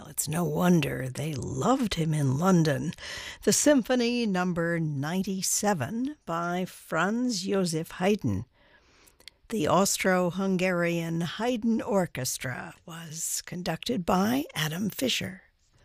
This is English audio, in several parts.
it's no wonder they loved him in London. The Symphony Number 97 by Franz Joseph Haydn. The Austro-Hungarian Haydn Orchestra was conducted by Adam Fischer.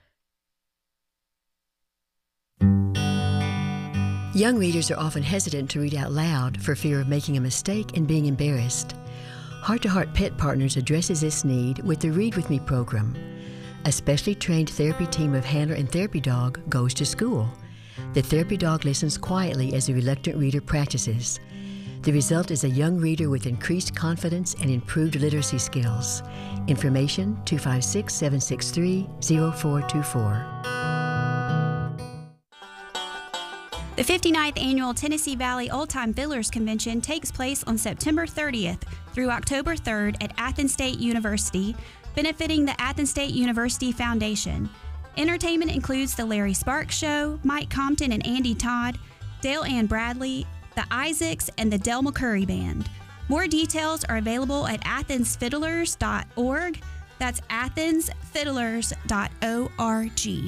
Young readers are often hesitant to read out loud for fear of making a mistake and being embarrassed. Heart to Heart Pet Partners addresses this need with the Read With Me program. A specially trained therapy team of handler and therapy dog goes to school. The therapy dog listens quietly as the reluctant reader practices. The result is a young reader with increased confidence and improved literacy skills. Information 256-763-0424. The 59th Annual Tennessee Valley Old Time Fiddlers Convention takes place on September 30th through October 3rd at Athens State University, benefiting the Athens State University Foundation. Entertainment includes the Larry Sparks Show, Mike Compton and Andy Todd, Dale Ann Bradley, the Isaacs, and the Del McCurry Band. More details are available at athensfiddlers.org. That's athensfiddlers.org.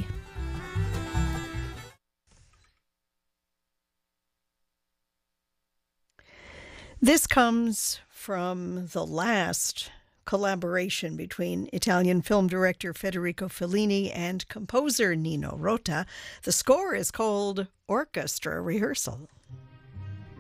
This comes from the last collaboration between Italian film director Federico Fellini and composer Nino Rota. The score is called Orchestra Rehearsal.